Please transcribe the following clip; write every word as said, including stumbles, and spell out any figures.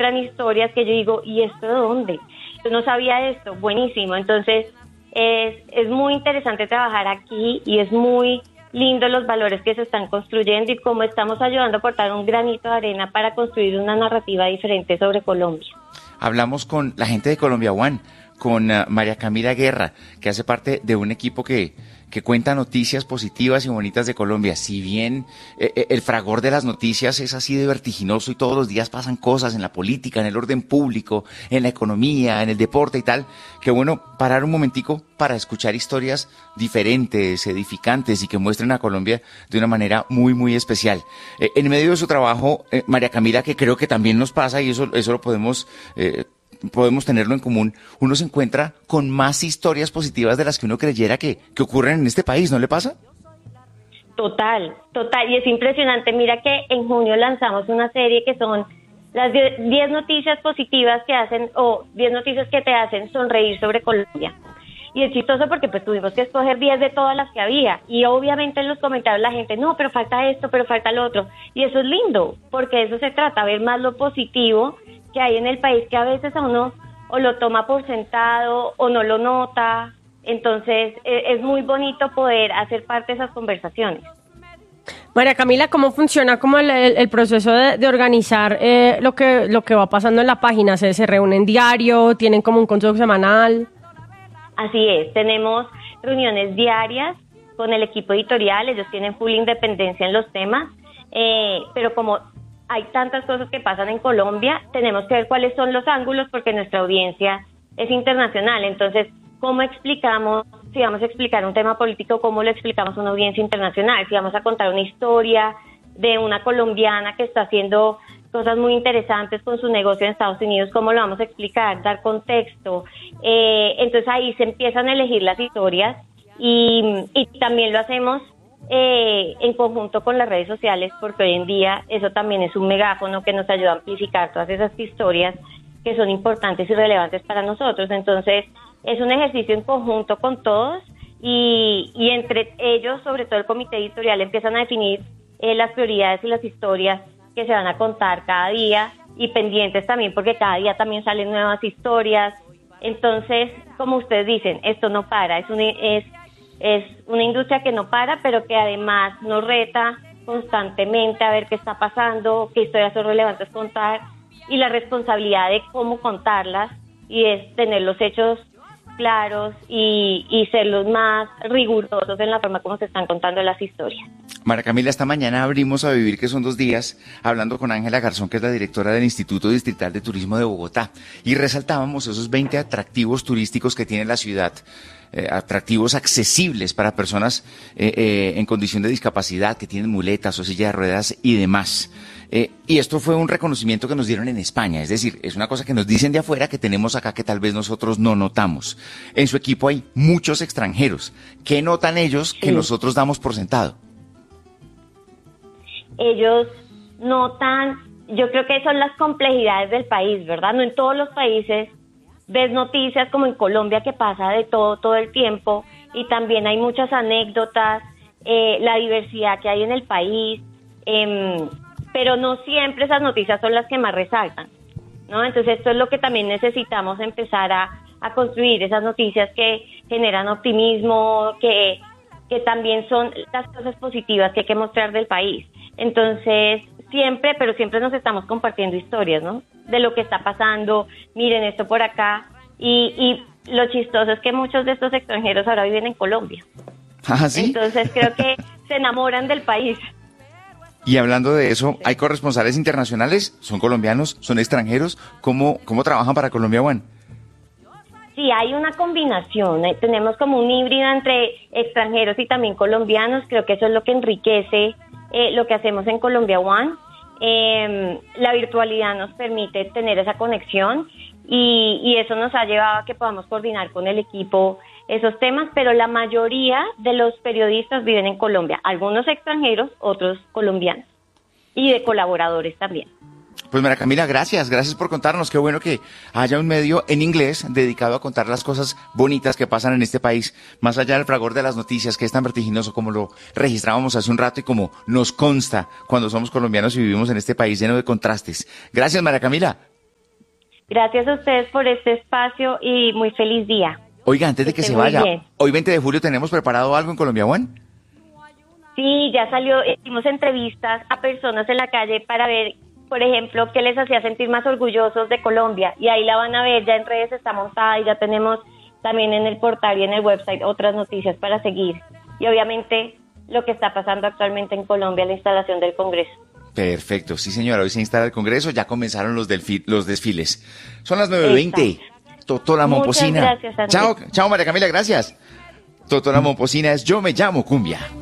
encuentran historias que yo digo, ¿y esto de dónde? Yo no sabía esto, buenísimo. Entonces es, es muy interesante trabajar aquí y es muy lindo los valores que se están construyendo y cómo estamos ayudando a aportar un granito de arena para construir una narrativa diferente sobre Colombia. Hablamos con la gente de Colombia One, con uh, María Camila Guerra, que hace parte de un equipo que, que cuenta noticias positivas y bonitas de Colombia. Si bien eh, el fragor de las noticias es así de vertiginoso y todos los días pasan cosas en la política, en el orden público, en la economía, en el deporte y tal, que bueno, parar un momentico para escuchar historias diferentes, edificantes y que muestren a Colombia de una manera muy, muy especial. Eh, en medio de su trabajo, eh, María Camila, que creo que también nos pasa y eso, eso lo podemos... Eh, podemos tenerlo en común, uno se encuentra con más historias positivas de las que uno creyera que, que ocurren en este país, ¿no le pasa? Total, total, y es impresionante. Mira que en junio lanzamos una serie que son las diez noticias positivas que hacen, o diez noticias que te hacen sonreír sobre Colombia. Y es chistoso porque pues tuvimos que escoger diez de todas las que había, y obviamente en los comentarios la gente, no, pero falta esto, pero falta lo otro, y eso es lindo, porque de eso se trata, ver más lo positivo que hay en el país, que a veces a uno o lo toma por sentado o no lo nota. Entonces es muy bonito poder hacer parte de esas conversaciones. María Camila, ¿cómo funciona como el, el, el proceso de, de organizar eh, lo que lo que va pasando en la página? ¿Se, se reúnen diario? ¿Tienen como un consejo semanal? Así es, tenemos reuniones diarias con el equipo editorial, ellos tienen full independencia en los temas, eh, pero como hay tantas cosas que pasan en Colombia, tenemos que ver cuáles son los ángulos porque nuestra audiencia es internacional. Entonces, ¿cómo explicamos, si vamos a explicar un tema político, cómo lo explicamos a una audiencia internacional? Si vamos a contar una historia de una colombiana que está haciendo cosas muy interesantes con su negocio en Estados Unidos, ¿cómo lo vamos a explicar? Dar contexto. Eh, entonces ahí se empiezan a elegir las historias y, y también lo hacemos Eh, en conjunto con las redes sociales, porque hoy en día eso también es un megáfono que nos ayuda a amplificar todas esas historias que son importantes y relevantes para nosotros. Entonces es un ejercicio en conjunto con todos y, y entre ellos, sobre todo el comité editorial, empiezan a definir eh, las prioridades y las historias que se van a contar cada día, y pendientes también porque cada día también salen nuevas historias. Entonces, como ustedes dicen, esto no para, es un, es Es una industria que no para, pero que además nos reta constantemente a ver qué está pasando, qué historias son relevantes contar, y la responsabilidad de cómo contarlas, y es tener los hechos claros y, y ser los más rigurosos en la forma como se están contando las historias. María Camila, esta mañana abrimos A Vivir, que son dos días, hablando con Ángela Garzón, que es la directora del Instituto Distrital de Turismo de Bogotá, y resaltábamos esos veinte atractivos turísticos que tiene la ciudad, eh, atractivos accesibles para personas eh, eh, en condición de discapacidad, que tienen muletas o silla de ruedas y demás. Eh, y esto fue un reconocimiento que nos dieron en España, es decir, es una cosa que nos dicen de afuera que tenemos acá que tal vez nosotros no notamos. En su equipo hay muchos extranjeros. ¿Qué notan ellos que sí. nosotros damos por sentado? Ellos notan, yo creo que son las complejidades del país, ¿verdad? No en todos los países ves noticias como en Colombia, que pasa de todo todo el tiempo, y también hay muchas anécdotas, eh, la diversidad que hay en el país, eh, pero no siempre esas noticias son las que más resaltan, ¿no? Entonces esto es lo que también necesitamos empezar a, a construir, esas noticias que generan optimismo, que, que también son las cosas positivas que hay que mostrar del país. Entonces, siempre, pero siempre nos estamos compartiendo historias, ¿no? De lo que está pasando, miren esto por acá, y, y lo chistoso es que muchos de estos extranjeros ahora viven en Colombia. ¿Ah, sí? Entonces creo que se enamoran del país. Y hablando de eso, ¿hay corresponsales internacionales? ¿Son colombianos? ¿Son extranjeros? ¿Cómo, cómo trabajan para Colombia One? Sí, hay una combinación. Eh, tenemos como un híbrido entre extranjeros y también colombianos. Creo que eso es lo que enriquece eh, lo que hacemos en Colombia One. Eh, la virtualidad nos permite tener esa conexión y, y eso nos ha llevado a que podamos coordinar con el equipo esos temas, pero la mayoría de los periodistas viven en Colombia, algunos extranjeros, otros colombianos, y de colaboradores también. Pues María Camila, gracias, gracias por contarnos. Qué bueno que haya un medio en inglés dedicado a contar las cosas bonitas que pasan en este país, más allá del fragor de las noticias, que es tan vertiginoso como lo registrábamos hace un rato y como nos consta cuando somos colombianos y vivimos en este país lleno de contrastes. Gracias, María Camila. Gracias a ustedes por este espacio y muy feliz día. Oiga, antes de que, que se vaya, bien. Hoy veinte de julio tenemos preparado algo en Colombia One. Sí, ya salió, hicimos entrevistas a personas en la calle para ver, por ejemplo, qué les hacía sentir más orgullosos de Colombia. Y ahí la van a ver, ya en redes está montada y ya tenemos también en el portal y en el website otras noticias para seguir. Y obviamente lo que está pasando actualmente en Colombia, la instalación del Congreso. Perfecto, sí señora, hoy se instala el Congreso, ya comenzaron los, delfi- los desfiles. Son las nueve veinte. Totola Momposina. Muchas gracias, Andrés. Chao, chao María Camila, gracias. Totola Momposina es Yo Me Llamo Cumbia.